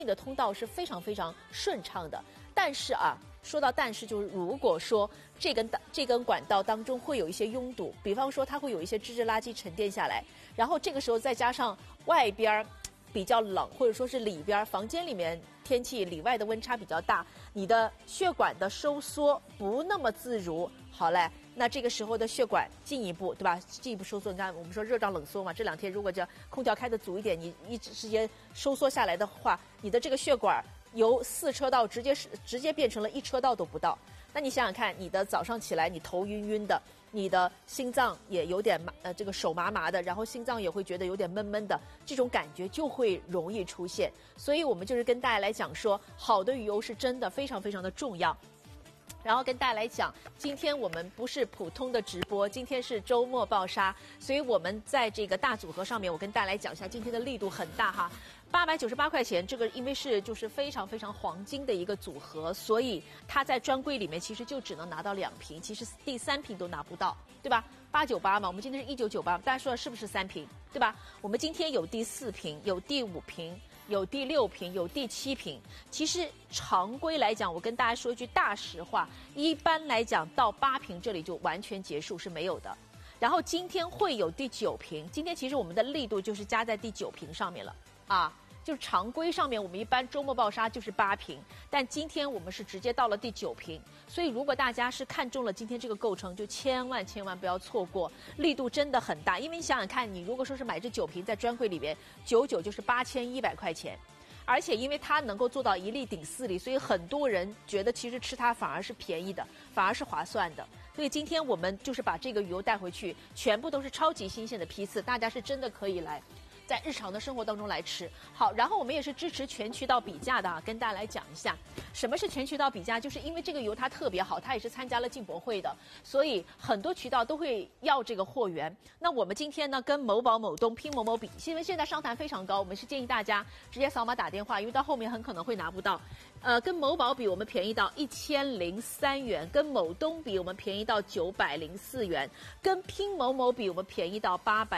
的通道是非常非常顺畅的。但是啊，说到但是，就是如果说这根管道当中会有一些拥堵，比方说它会有一些脂质垃圾沉淀下来，然后这个时候再加上外边比较冷，或者说是里边房间里面天气里外的温差比较大，你的血管的收缩不那么自如，好嘞，那这个时候的血管进一步，对吧？进一步收缩，你看我们说热胀冷缩嘛，这2天如果这空调开得足一点，你一直间收缩下来的话，你的这个血管由4车道直接变成了1车道都不到。那你想想看，你的早上起来你头晕晕的，你的心脏也有点这个手麻麻的，然后心脏也会觉得有点闷闷的，这种感觉就会容易出现。所以我们就是跟大家来讲说，好的鱼油是真的非常非常的重要。然后跟大家来讲，今天我们不是普通的直播，今天是周末爆杀，所以我们在这个大组合上面，我跟大家来讲一下，今天的力度很大哈，898块钱，这个因为是就是非常非常黄金的一个组合，所以它在专柜里面其实就只能拿到2瓶，其实第3瓶都拿不到，对吧？898嘛，我们今天是1998，大家说是不是3瓶，对吧？我们今天有第4瓶，有第5瓶。有第6瓶，有第7瓶。其实常规来讲，我跟大家说一句大实话，一般来讲到8瓶这里就完全结束是没有的。然后今天会有第9瓶，今天其实我们的力度就是加在第9瓶上面了啊。就是常规上面我们一般周末爆杀就是8瓶，但今天我们是直接到了第9瓶，所以如果大家是看中了今天这个构成，就千万不要错过，力度真的很大。因为你想想看，你如果说是买这9瓶在专柜里边，99就是8100块钱，而且因为它能够做到1粒顶4粒，所以很多人觉得其实吃它反而是便宜的，反而是划算的。所以今天我们就是把这个鱼油带回去，全部都是超级新鲜的批次，大家是真的可以来在日常的生活当中来吃。好，然后我们也是支持全渠道比价的啊，跟大家来讲一下什么是全渠道比价，就是因为这个油它特别好，它也是参加了进博会的，所以很多渠道都会要这个货源。那我们今天呢跟某宝、某东、拼某某比，因为现在商谈非常高，我们是建议大家直接扫码打电话，因为到后面很可能会拿不到。跟某宝比我们便宜到1003元，跟某东比我们便宜到904元，跟拼某某比我们便宜到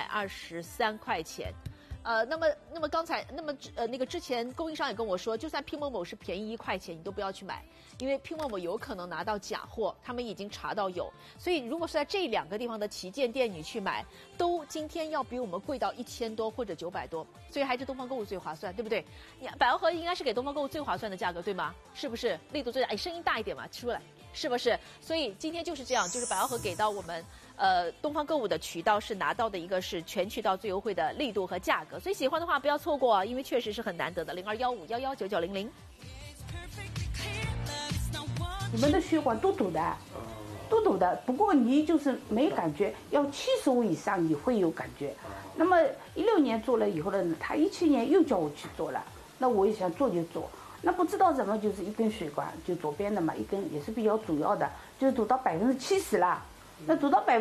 823块钱。那么刚才那个之前供应商也跟我说，就算拼某某是便宜1块钱，你都不要去买，因为拼某某有可能拿到假货，他们已经查到有。所以如果是在这2个地方的旗舰店你去买，都今天要比我们贵到1000多或者900多，所以还是东方购物最划算，对不对？百欧盒应该是给东方购物最划算的价格，对吗？是不是？力度最大，哎，声音大一点嘛，出来。是不是？所以今天就是这样，就是百欧盒给到我们东方购物的渠道是拿到的一个是全渠道最优惠的力度和价格，所以喜欢的话不要错过，因为确实是很难得的。0215119900。 你们的血管都堵的，都堵的。不过你就是没感觉，要75以上你会有感觉。那么16年做了以后呢，他17年又叫我去做了，那我也想做就做。那不知道怎么就是一根血管，就左边的嘛，一根也是比较主要的，就是堵到70%了。那堵到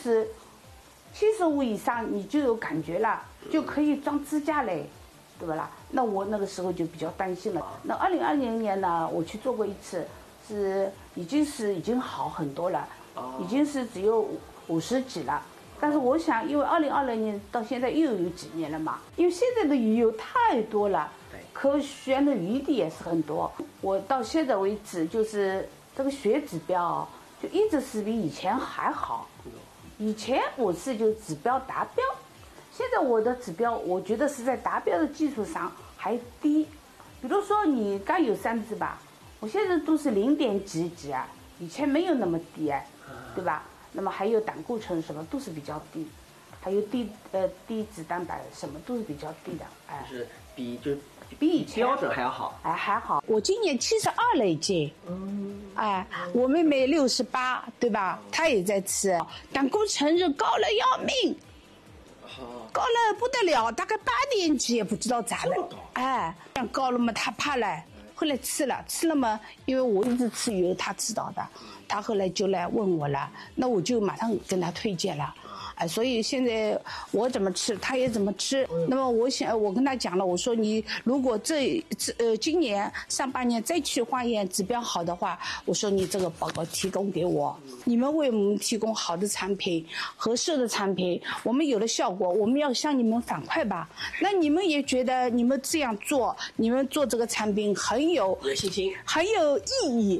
75%以上，你就有感觉了，就可以装支架嘞，对吧啦？那我那个时候就比较担心了。那2020年呢，我去做过一次，已经好很多了，已经是只有50几了。但是我想，因为2020年到现在又有几年了嘛，因为现在的鱼油太多了，可选的余地也是很多。我到现在为止，就是这个血指标就一直是比以前还好。以前我是就指标达标，现在我的指标我觉得是在达标的基础上还低。比如说你刚有3支吧，我现在都是0点几几啊，以前没有那么低啊，对吧？那么还有胆固醇什么都是比较低，还有低脂蛋白什么都是比较低的，哎， 就是比以前标准还要好， 哎还好。我今年72了已经，哎，我妹妹68，对吧？她也在吃，胆固醇是高了要命，高了不得了，大概8点几也不知道咋了，哎，高了嘛她怕了。后来吃了嘛，因为我一直吃油，他知道的，他后来就来问我了，那我就马上跟他推荐了。 所以现在我怎么吃，他也怎么吃。那么我跟他讲了，我说你如果今年上半年再去化验指标好的话，我说你这个报告提供给我，你们为我们提供好的产品、合适的产品，我们有了效果，我们要向你们反馈吧。那你们也觉得你们这样做，你们做这个产品很有信心， 很有意义。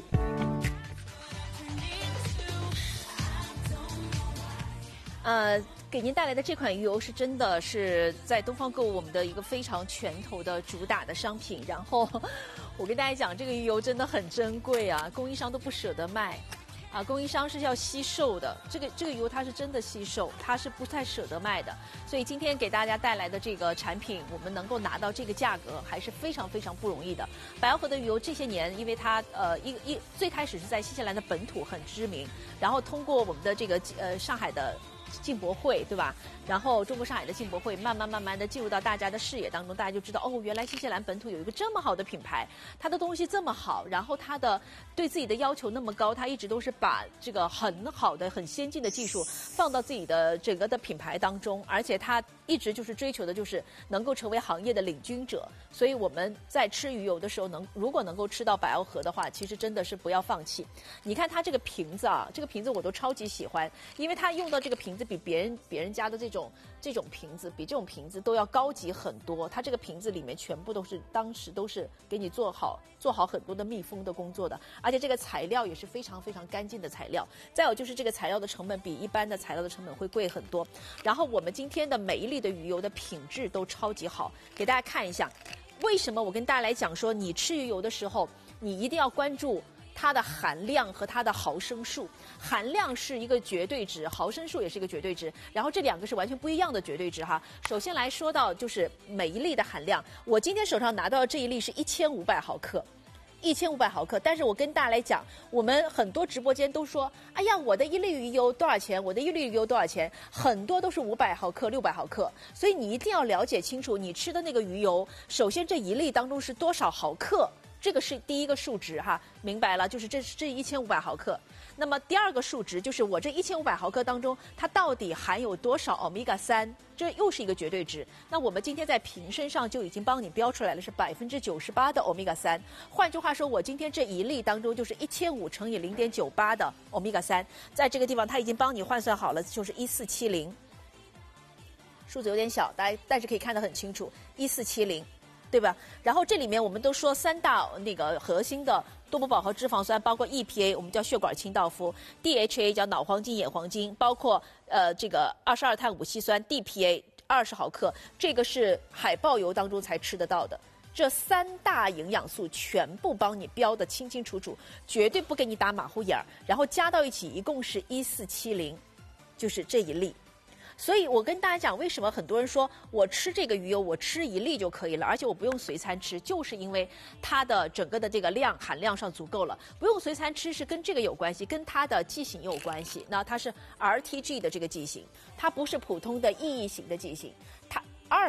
给您带来的这款鱼油是真的是在东方购物我们的一个非常拳头的主打的商品。然后我跟大家讲，这个鱼油真的很珍贵啊，供应商都不舍得卖。供应商是要惜售的，这个鱼油它是真的惜售，它是不太舍得卖的。所以今天给大家带来的这个产品，我们能够拿到这个价格，还是非常非常不容易的。百奥河的鱼油这些年，因为它最开始是在新西兰的本土很知名，然后通过我们的这个上海的进博会，对吧？然后中国上海的进博会慢慢的进入到大家的视野当中，大家就知道哦，原来新西兰本土有一个这么好的品牌，它的东西这么好，然后它的对自己的要求那么高，它一直都是把这个很好的、很先进的技术放到自己的整个的品牌当中，而且它一直就是追求的就是能够成为行业的领军者。所以我们在吃鱼油的时候，如果能够吃到百奥河的话，其实真的是不要放弃。你看它这个瓶子啊，这个瓶子我都超级喜欢，因为它用到这个瓶子比别人家的这种瓶子比这种瓶子都要高级很多。它这个瓶子里面全部当时都是给你做好很多的密封的工作的，而且这个材料也是非常非常干净的材料。再有就是这个材料的成本比一般的材料的成本会贵很多。然后我们今天的每一粒的鱼油的品质都超级好，给大家看一下。为什么我跟大家来讲说，你吃鱼油的时候，你一定要关注它的含量和它的毫升数。含量是一个绝对值，毫升数也是一个绝对值，然后这两个是完全不一样的绝对值哈。首先来说到就是每一粒的含量，我今天手上拿到的这一粒是1500毫克。1500毫克，但是我跟大家来讲，我们很多直播间都说，哎呀，我的一粒鱼油多少钱？我的一粒鱼油多少钱？很多都是500毫克、600毫克，所以你一定要了解清楚你吃的那个鱼油，首先这一粒当中是多少毫克，这个是第一个数值哈，明白了？就是这1500毫克。那么第二个数值就是我这1500毫克当中，它到底含有多少欧米伽3？这又是一个绝对值。那我们今天在瓶身上就已经帮你标出来了，是98%的欧米伽3。换句话说，我今天这一粒当中就是1500乘以0.98的欧米伽3，在这个地方它已经帮你换算好了，就是1470。数字有点小，但是可以看得很清楚，1470。对吧？然后这里面我们都说3大那个核心的多不饱和脂肪酸，包括 EPA 我们叫血管清道夫， DHA 叫脑黄金眼黄金，包括这个22碳五烯酸 DPA 20毫克，这个是海豹油当中才吃得到的。这3大营养素全部帮你标得清清楚楚，绝对不给你打马虎眼儿，然后加到一起一共是1470，就是这一粒。所以我跟大家讲，为什么很多人说我吃这个鱼油，我吃一粒就可以了，而且我不用随餐吃，就是因为它的整个的这个含量上足够了。不用随餐吃是跟这个有关系，跟它的剂型有关系。那它是 RTG 的这个剂型，它不是普通的意义型的剂型，它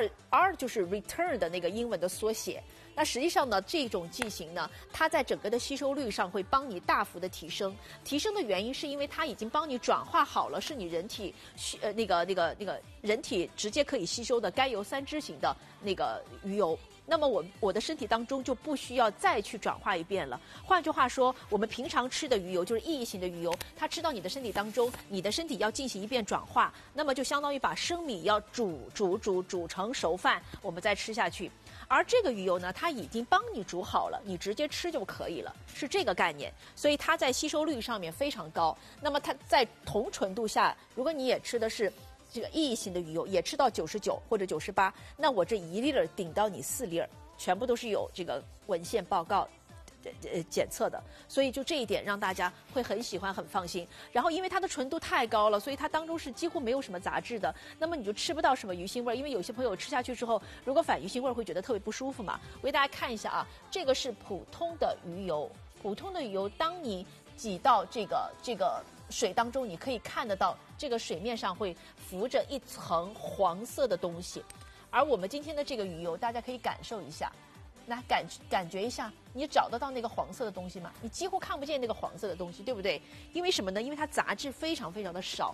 R 就是 return 的那个英文的缩写。那实际上呢，这种剂型呢，它在整个的吸收率上会帮你大幅的提升。提升的原因是因为它已经帮你转化好了，是你人体那个人体直接可以吸收的甘油3支型的那个鱼油。那么我的身体当中就不需要再去转化一遍了。换句话说，我们平常吃的鱼油就是意义型的鱼油，它吃到你的身体当中，你的身体要进行一遍转化，那么就相当于把生米要煮成熟饭，我们再吃下去。而这个鱼油呢，它已经帮你煮好了，你直接吃就可以了，是这个概念。所以它在吸收率上面非常高。那么它在同纯度下，如果你也吃的是这个意义型的鱼油，也吃到99或者98，那我这1粒顶到你4粒，全部都是有这个文献报告检测的，所以就这一点让大家会很喜欢很放心。然后因为它的纯度太高了，所以它当中是几乎没有什么杂质的，那么你就吃不到什么鱼腥味，因为有些朋友吃下去之后，如果反鱼腥味会觉得特别不舒服嘛。我给大家看一下啊，这个是普通的鱼油，普通的鱼油，当你挤到这个水当中，你可以看得到这个水面上会浮着一层黄色的东西。而我们今天的这个鱼油，大家可以感受一下，来感觉一下，你找得到那个黄色的东西吗？你几乎看不见那个黄色的东西，对不对？因为什么呢？因为它杂质非常非常的少。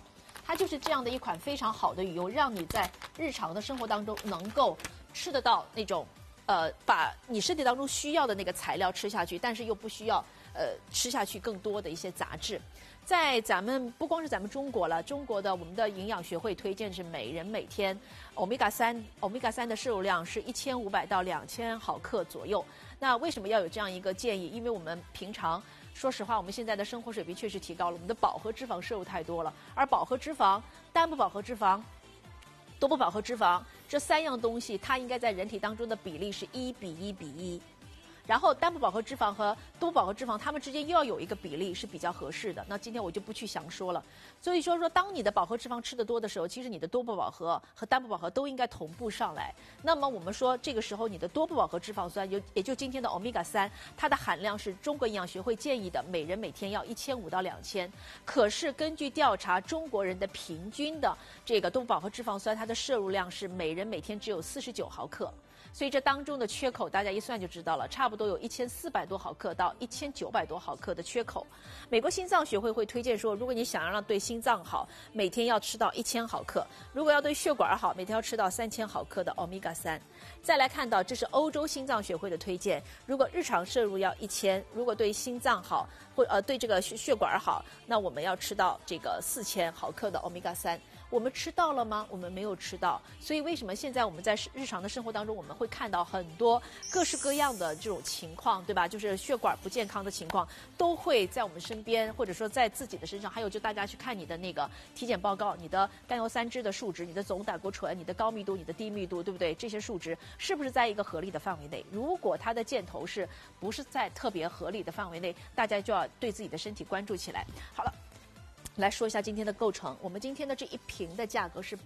它就是这样的一款非常好的鱼油，让你在日常的生活当中能够吃得到那种，把你身体当中需要的那个材料吃下去，但是又不需要吃下去更多的一些杂质。在咱们不光是咱们中国了，中国的我们的营养学会推荐是每人每天欧米伽三的摄入量是1500到2000毫克左右。那为什么要有这样一个建议？因为我们平常说实话，我们现在的生活水平确实提高了，我们的饱和脂肪摄入太多了，而饱和脂肪、单不饱和脂肪、多不饱和脂肪这3样东西，它应该在人体当中的比例是1:1:1。然后单不饱和脂肪和多不饱和脂肪，它们之间又要有一个比例是比较合适的。那今天我就不去详说了。所以说，当你的饱和脂肪吃得多的时候，其实你的多不饱和和单不饱和都应该同步上来。那么我们说，这个时候你的多不饱和脂肪酸，也就今天的欧米伽3，它的含量是中国营养学会建议的，每人每天要1500到2000。可是根据调查，中国人的平均的这个多不饱和脂肪酸，它的摄入量是每人每天只有49毫克。所以这当中的缺口，大家一算就知道了，差不多有1400多毫克到1900多毫克的缺口。美国心脏学会会推荐说，如果你想要让对心脏好，每天要吃到1000毫克；如果要对血管好，每天要吃到3000毫克的欧米伽3。再来看到，这是欧洲心脏学会的推荐，如果日常摄入要1000，如果对心脏好对这个血管好，那我们要吃到这个4000毫克的欧米伽3。我们吃到了吗？我们没有吃到。所以为什么现在我们在日常的生活当中，我们会看到很多各式各样的这种情况，对吧？就是血管不健康的情况，都会在我们身边，或者说在自己的身上。还有就大家去看你的那个体检报告，你的甘油三酯的数值，你的总胆固醇，你的高密度，你的低密度，对不对？这些数值是不是在一个合理的范围内？如果它的箭头不是在特别合理的范围内，大家就要对自己的身体关注起来。好了。来说一下今天的构成，我们今天的这一瓶的价格是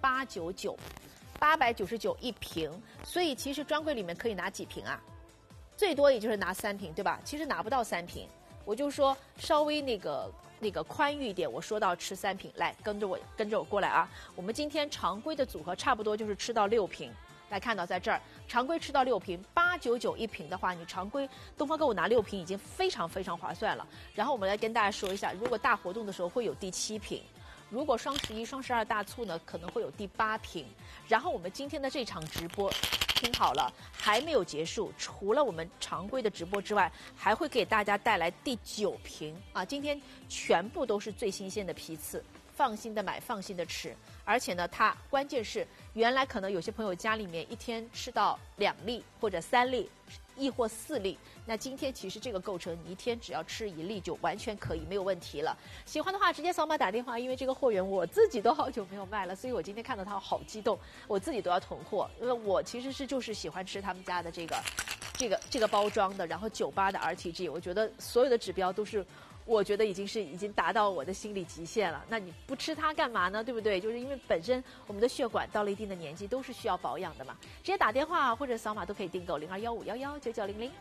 899一瓶，所以其实专柜里面可以拿几瓶啊？最多也就是拿3瓶，对吧？其实拿不到3瓶，我就说稍微那个宽裕一点，我说到吃3瓶，来跟着我过来啊！我们今天常规的组合差不多就是吃到6瓶。来看到在这儿，常规吃到6瓶，899一瓶的话，你常规东方购物拿6瓶已经非常非常划算了。然后我们来跟大家说一下，如果大活动的时候会有第7瓶，如果双11、双12大促呢，可能会有第8瓶。然后我们今天的这场直播，听好了，还没有结束，除了我们常规的直播之外，还会给大家带来第9瓶啊！今天全部都是最新鲜的批次。放心的买，放心的吃，而且呢，它关键是原来可能有些朋友家里面一天吃到2粒或者3粒，亦或4粒，那今天其实这个构成，你一天只要吃1粒就完全可以，没有问题了。喜欢的话直接扫码打电话，因为这个货源我自己都好久没有卖了，所以我今天看到它好激动，我自己都要囤货，因为我其实就是喜欢吃他们家的这个包装的，然后98的 RTG， 我觉得所有的指标都是。我觉得已经达到我的心理极限了。那你不吃它干嘛呢？对不对？就是因为本身我们的血管到了一定的年纪都是需要保养的嘛。直接打电话或者扫码都可以订购0215119900。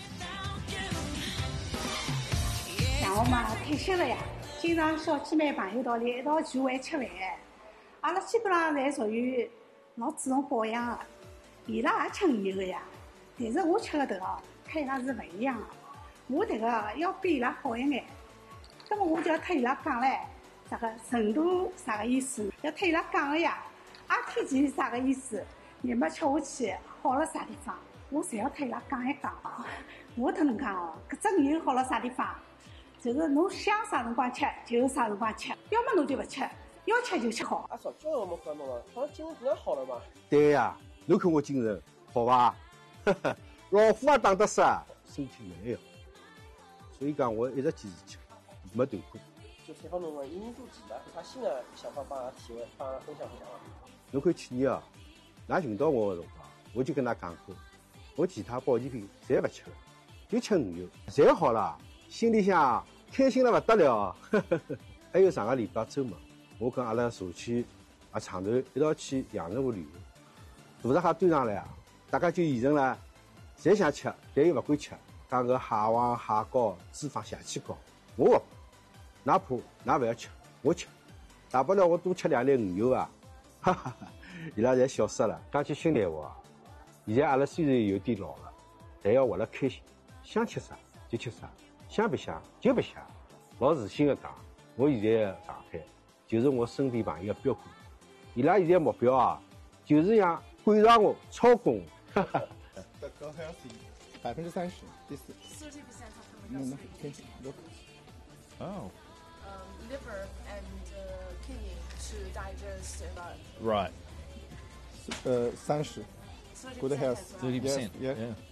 像我嘛退休了呀，经常小姐妹朋友到里一道聚会吃饭，阿拉基本上侪属于老注重保养的。伊拉也吃鱼油的呀，但是我吃的头哦，和伊拉是不一样的。我这个要比伊拉好一眼。那么我就要替伊拉讲嘞，这个程度啥个意思？要替伊拉讲的呀。RTG是啥个意思？你们吃下去好了啥地方？我侪要替伊拉讲一讲。我都能讲哦，搿只鱼好了啥地方？就是侬想啥辰光吃就啥辰光吃，要么侬就不吃，要吃就吃好。 阿嫂，叫我们关妈妈，好像精神比较好了吧？ 对呀，侬看我精神好吧？老虎也打得死，身体越来越好。所以讲，我一直坚持吃。没断过。 就采访侬嘛，因做几了，有啥新的想法帮阿拉体会，帮阿拉分享分享伐？ 侬看去年啊，㑚寻到我的辰光，我就跟㑚讲过，我其他保健品侪勿吃了，就吃鱼油，侪好了，心里向开心了不得了。还有上个礼拜周末，我跟阿拉社区厂头一道去阳澄湖旅游，大闸蟹端上来啊，大家就议论了，侪想吃，但又勿敢吃，讲搿蟹黄、蟹膏脂肪邪气高，我勿。哪怕㑚勿要吃，我吃，大不了我多吃2粒鱼油啊！哈哈哈，伊拉侪笑死了。讲句心里话，现在阿拉虽然有点老了，但要活得开心，想吃啥就吃啥，想白相就白相，老自信的讲，我现在的状态就是我身边朋友的标杆。伊拉现在目标啊，就是想赶上我，超过我。 The girl healthy 30%，第四。 30% of the No, meals no, okay, look. Oh, liver and kidney to digest Right. 30. Good health. 30%. Yes, yeah. Yeah.